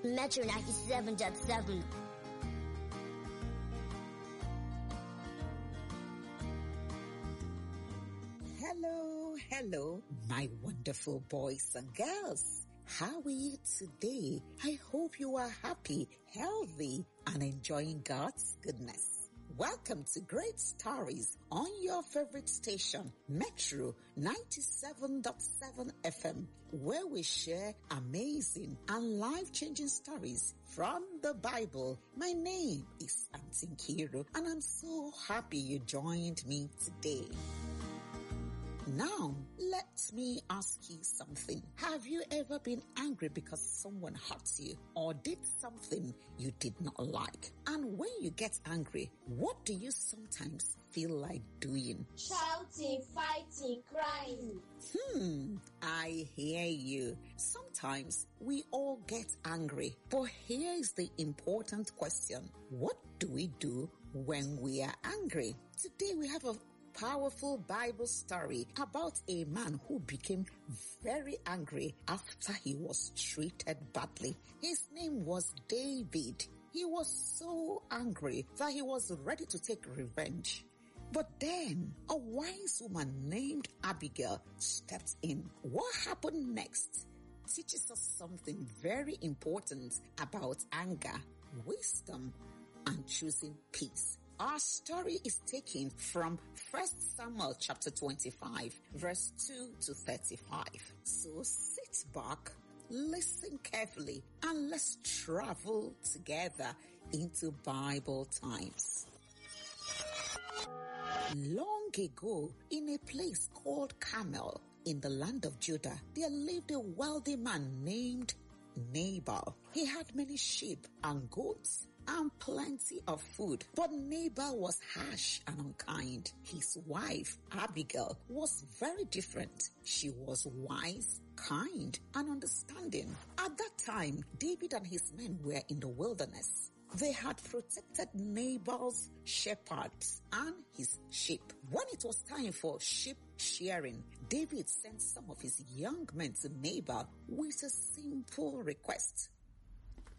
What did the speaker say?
Metro 97.7. Hello, my wonderful boys and girls. How are you today? I hope you are happy, healthy, and enjoying God's goodness. Welcome to Great Stories on your favorite station, Metro 97.7 FM, where we share amazing and life-changing stories from the Bible. My name is Auntie Nkiru, and I'm so happy you joined me today. Now, let me ask you something. Have you ever been angry because someone hurt you or did something you did not like? And when you get angry, what do you sometimes feel like doing? Shouting, fighting, crying. I hear you. Sometimes we all get angry. But here is the important question. What do we do when we are angry? Today we have a powerful Bible story about a man who became very angry after he was treated badly. His name was David. He was so angry that he was ready to take revenge. But then a wise woman named Abigail stepped in. What happened next teaches us something very important about anger, wisdom, and choosing peace. Our story is taken from 1 Samuel chapter 25, verse 2 to 35. So sit back, listen carefully, and let's travel together into Bible times. Long ago, in a place called Carmel, in the land of Judah, there lived a wealthy man named Nabal. He had many sheep and goats and plenty of food. But Nabal was harsh and unkind. His wife, Abigail, was very different. She was wise, kind, and understanding. At that time, David and his men were in the wilderness. They had protected Nabal's shepherds and his sheep. When it was time for sheep shearing, David sent some of his young men to Nabal with a simple request.